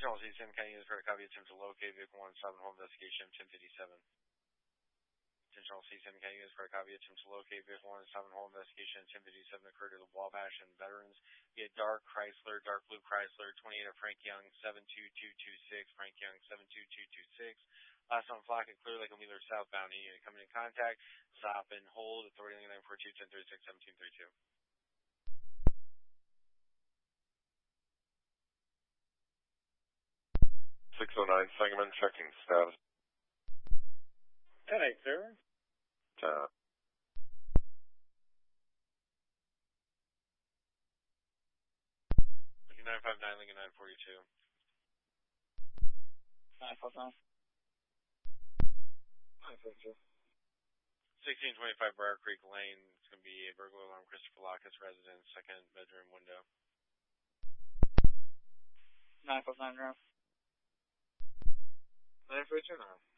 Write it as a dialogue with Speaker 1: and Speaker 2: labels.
Speaker 1: Central CSM, can I use for a copy attempt to locate vehicle 1 stop and hold investigation 1057. Central CSM, can I use for a copy attempt to locate vehicle 1 stop and hold investigation 1057 occurred at the Wabash and Veterans via dark blue Chrysler, 28 of Frank Young, 72226, Frank Young, 72226. Last on flock and clear like a Wheeler southbound. Any unit coming in contact, stop and hold, authority 942 1036 1732.
Speaker 2: 609 Sangamon, checking status.
Speaker 3: 10-8, sir.
Speaker 2: 10.
Speaker 1: 959 Lincoln 942.
Speaker 3: 949.
Speaker 2: 942.
Speaker 1: 1625 Briar Creek Lane. It's going to be a burglar alarm, Christopher Lacus residence, second bedroom window.
Speaker 3: 959, 942 now.